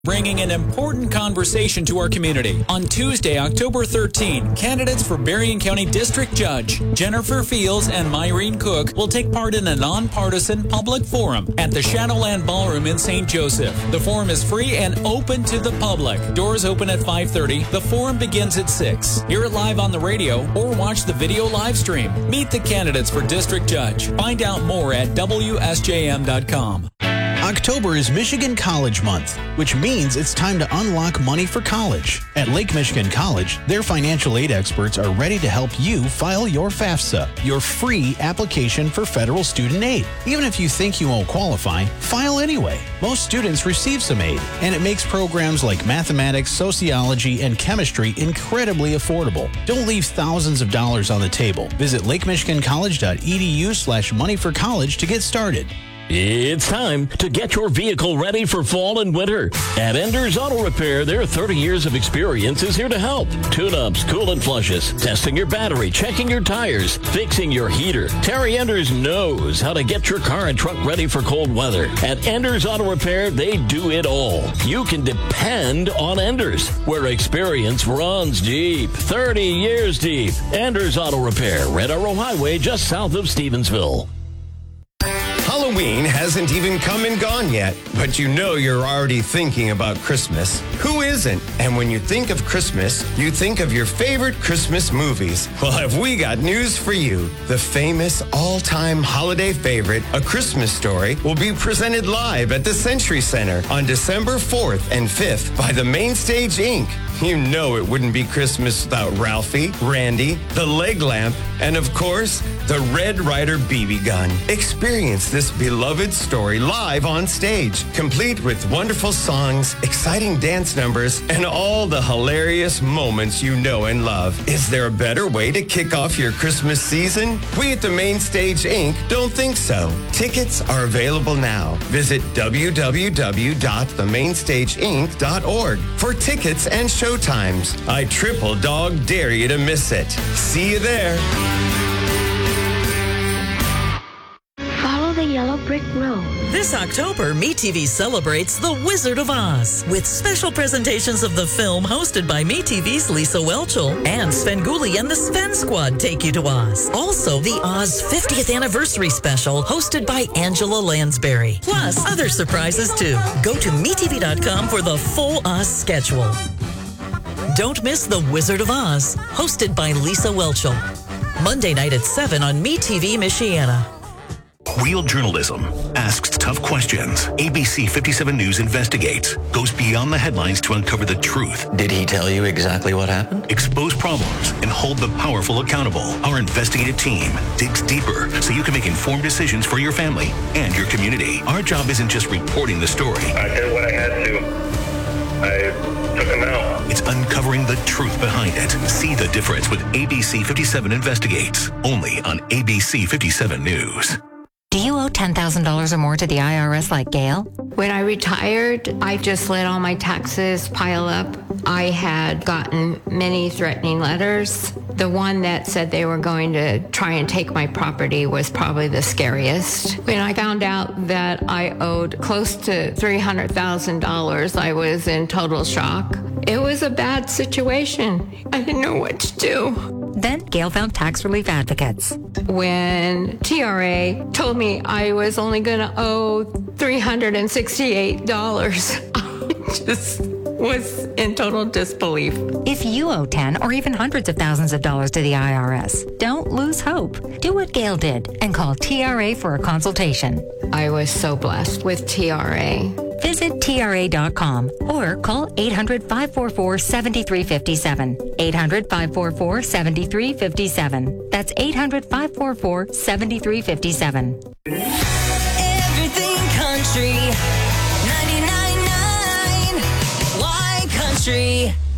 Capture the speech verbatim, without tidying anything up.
bringing an important conversation to our community. On Tuesday, October thirteenth, candidates for Berrien County District Judge Jennifer Fields and Myrene Cook will take part in a nonpartisan public forum at the Shadowland Ballroom in Saint Joseph. The forum is free and open to the public. Doors open at five thirty. The forum begins at six. Hear it live on the radio or watch the video live stream. Meet the candidates for District Judge. Find out more at W S J M dot com. October is Michigan College Month, which means it's time to unlock money for college. At Lake Michigan College, their financial aid experts are ready to help you file your FAFSA, your free application for federal student aid. Even if you think you won't qualify, file anyway. Most students receive some aid, and it makes programs like mathematics, sociology, and chemistry incredibly affordable. Don't leave thousands of dollars on the table. Visit lakemichigancollege.edu slash money for college to get started. It's time to get your vehicle ready for fall and winter. At Enders Auto Repair, their thirty years of experience is here to help. Tune-ups, coolant flushes, testing your battery, checking your tires, fixing your heater. Terry Enders knows how to get your car and truck ready for cold weather. At Enders Auto Repair, they do it all. You can depend on Enders, where experience runs deep. thirty years deep. Enders Auto Repair, Red Arrow Highway, just south of Stevensville. Halloween hasn't even come and gone yet, but you know you're already thinking about Christmas. Who isn't? And when you think of Christmas, you think of your favorite Christmas movies. Well, have we got news for you? The famous all-time holiday favorite, A Christmas Story, will be presented live at the Century Center on December fourth and fifth by the Mainstage Incorporated. You know it wouldn't be Christmas without Ralphie, Randy, the leg lamp, and of course, the Red Ryder B B gun. Experience this beloved story live on stage, complete with wonderful songs, exciting dance numbers, and all the hilarious moments you know and love. Is there a better way to kick off your Christmas season? We at the Mainstage Incorporated don't think so. Tickets are available now. Visit w w w dot the mainstage inc dot org for tickets and show times. I triple dog dare you to miss it. See you there. Follow the yellow brick road. This October, MeTV celebrates The Wizard of Oz with special presentations of the film hosted by MeTV's Lisa Whelchel and Svengoolie and the Sven Squad take you to Oz. Also, the Oz fiftieth Anniversary Special hosted by Angela Lansbury. Plus, other surprises too. Go to me t v dot com for the full Oz schedule. Don't miss The Wizard of Oz, hosted by Lisa Whelchel. Monday night at seven on MeTV Michiana. Real journalism asks tough questions. A B C fifty-seven News investigates, goes beyond the headlines to uncover the truth. Did he tell you exactly what happened? Expose problems and hold the powerful accountable. Our investigative team digs deeper so you can make informed decisions for your family and your community. Our job isn't just reporting the story. I did what I had to. I took him out. It's uncovering the truth behind it. See the difference with A B C fifty-seven Investigates, only on A B C fifty-seven News. Do you owe ten thousand dollars or more to the I R S like Gail? When I retired, I just let all my taxes pile up. I had gotten many threatening letters. The one that said they were going to try and take my property was probably the scariest. When I found out that I owed close to three hundred thousand dollars, I was in total shock. It was a bad situation. I didn't know what to do. Then Gail found tax relief advocates. When T R A told me I was only going to owe three hundred sixty-eight dollars, I just was in total disbelief. If you owe ten or even hundreds of thousands of dollars to the I R S, don't lose hope. Do what Gail did and call T R A for a consultation. I was so blessed with T R A. Visit T R A dot com or call eight hundred, five four four, seven three five seven. eight hundred, five four four, seven three five seven. That's eight hundred, five four four, seven three five seven. Everything country. ninety-nine point nine Y Country.